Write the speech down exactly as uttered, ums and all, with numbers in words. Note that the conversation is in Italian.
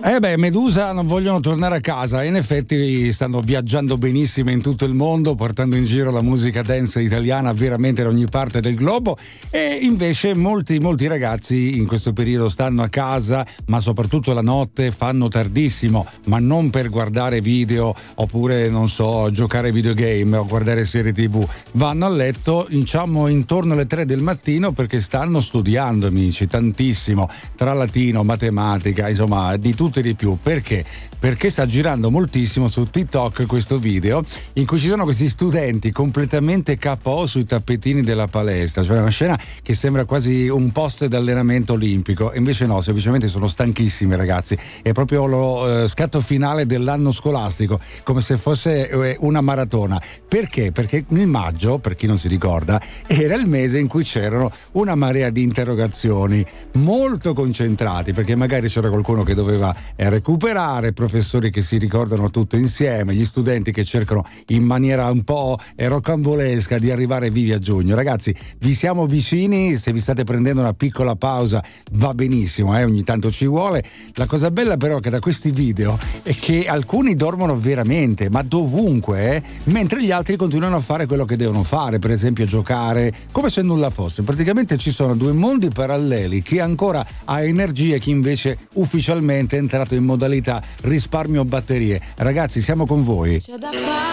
Eh beh, Medusa non vogliono tornare a casa, in effetti stanno viaggiando benissimo in tutto il mondo, portando in giro la musica dance italiana veramente da ogni parte del globo, e invece molti molti ragazzi in questo periodo stanno a casa, ma soprattutto la notte fanno tardissimo, ma non per guardare video oppure non so, giocare videogame o guardare serie tv, vanno a letto diciamo intorno alle tre del mattino perché stanno studiando, amici, tantissimo, tra latino, matematica, insomma di tutto e di più. Perché? Perché sta girando moltissimo su TikTok questo video in cui ci sono questi studenti completamente K O sui tappetini della palestra, cioè una scena che sembra quasi un post d'allenamento olimpico, e invece no, semplicemente sono stanchissimi, ragazzi, è proprio lo eh, scatto finale dell'anno scolastico, come se fosse eh, una maratona. Perché? Perché nel maggio, per chi non si ricorda, era il mese in cui c'erano una marea di interrogazioni molto concentrati, perché magari c'era qualcuno che doveva eh, recuperare, professori che si ricordano tutto insieme, gli studenti che cercano in maniera un po' eh, rocambolesca di arrivare vivi a giugno. Ragazzi, vi siamo vicini, se vi state prendendo una piccola pausa va benissimo, eh, ogni tanto ci vuole. La cosa bella però che da questi video è che alcuni dormono veramente, ma dovunque, eh, mentre gli altri continuano a fare quello che devono fare, per esempio giocare come se nulla fosse. Praticamente ci sono due mondi paralleli, chi ancora ha energie, chi invece ufficialmente è entrato in modalità risparmio batterie. Ragazzi, siamo con voi. C'è da fare